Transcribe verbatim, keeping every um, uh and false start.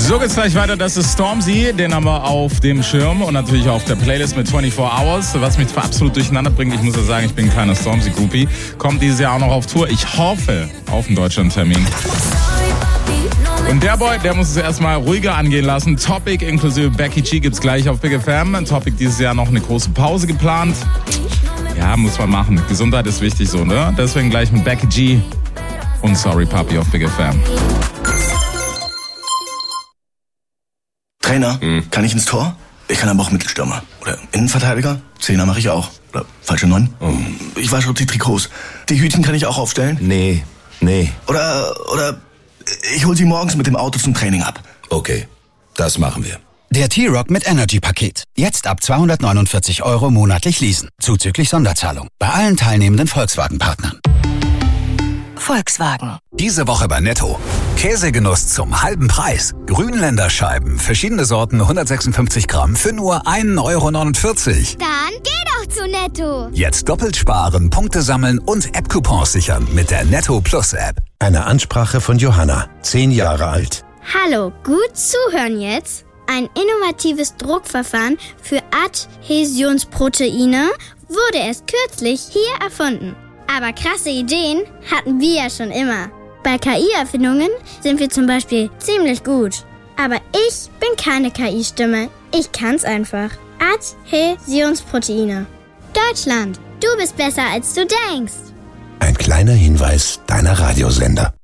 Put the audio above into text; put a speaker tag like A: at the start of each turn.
A: So geht's gleich weiter, das ist Stormzy, den haben wir auf dem Schirm und natürlich auf der Playlist mit vierundzwanzig Hours, was mich zwar absolut durcheinander bringt, ich muss ja sagen, ich bin ein kleiner Stormzy-Groupie, kommt dieses Jahr auch noch auf Tour, ich hoffe auf einen Deutschland-Termin. Und der Boy, der muss es erstmal ruhiger angehen lassen, Topic inklusive Becky G gibt's gleich auf Big F M, Topic dieses Jahr noch eine große Pause geplant, ja, muss man machen, Gesundheit ist wichtig so, ne? Deswegen gleich mit Becky G und Sorry Papi auf Big F M.
B: Trainer, hm. kann ich ins Tor? Ich kann aber auch Mittelstürmer. Oder Innenverteidiger? Zehner mache ich auch. Oder falsche Neun? Oh. Ich wasche auch die Trikots. Die Hütchen kann ich auch aufstellen?
C: Nee, nee.
B: Oder, oder ich hol sie morgens mit dem Auto zum Training ab.
C: Okay, das machen wir.
D: Der T-Rock mit Energy-Paket. Jetzt ab zweihundertneunundvierzig Euro monatlich leasen. Zuzüglich Sonderzahlung. Bei allen teilnehmenden Volkswagen-Partnern.
E: Volkswagen.
F: Diese Woche bei Netto. Käsegenuss zum halben Preis. Grünländerscheiben, verschiedene Sorten, hundertsechsundfünfzig Gramm für nur ein Euro neunundvierzig.
G: Dann geh doch zu Netto.
F: Jetzt doppelt sparen, Punkte sammeln und App-Coupons sichern mit der Netto Plus App.
H: Eine Ansprache von Johanna, zehn Jahre alt.
G: Hallo, gut zuhören jetzt. Ein innovatives Druckverfahren für Adhäsionsproteine wurde erst kürzlich hier erfunden. Aber krasse Ideen hatten wir ja schon immer. Bei K I-Erfindungen sind wir zum Beispiel ziemlich gut. Aber ich bin keine K I-Stimme. Ich kann's einfach. Adhäsionsproteine. Deutschland, du bist besser als du denkst.
H: Ein kleiner Hinweis deiner Radiosender.